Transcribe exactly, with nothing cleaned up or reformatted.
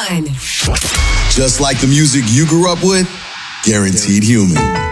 one. Just like the music you grew up with, guaranteed human.